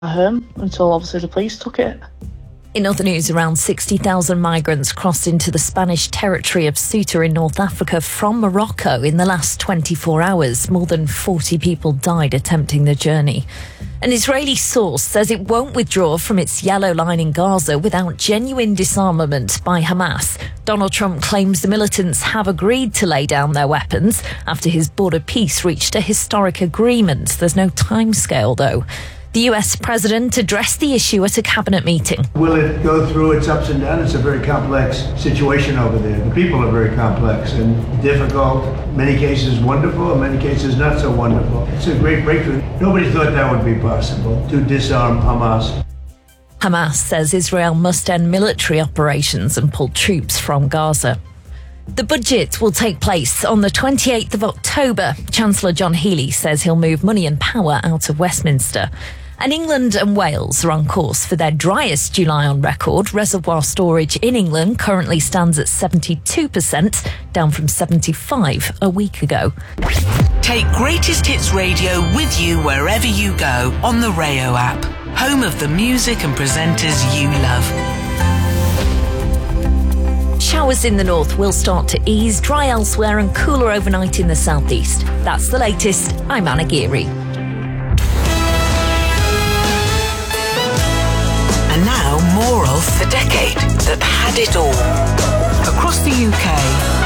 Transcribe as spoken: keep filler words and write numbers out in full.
home until obviously the police took it. In other news, around sixty thousand migrants crossed into the Spanish territory of Ceuta in North Africa from Morocco in the last twenty-four hours. More than forty people died attempting the journey. An Israeli source says it won't withdraw from its yellow line in Gaza without genuine disarmament by Hamas. Donald Trump claims the militants have agreed to lay down their weapons after his border peace reached a historic agreement. There's no timescale, though. The U S president addressed the issue at a cabinet meeting. Will it go through its ups and downs? It's a very complex situation over there. The people are very complex and difficult. In many cases wonderful, in many cases not so wonderful. It's a great breakthrough. Nobody thought that would be possible, to disarm Hamas. Hamas says Israel must end military operations and pull troops from Gaza. The budget will take place on the twenty-eighth of October. Chancellor John Healey says he'll move money and power out of Westminster. And England and Wales are on course for their driest July on record. Reservoir storage in England currently stands at seventy-two percent, down from seventy-five a week ago. Take Greatest Hits Radio with you wherever you go on the Rayo app, home of the music and presenters you love. Showers in the north will start to ease, dry elsewhere and cooler overnight in the southeast. That's the latest. I'm Anna Geary. And now more of The Decade That Had It All. Across the U K,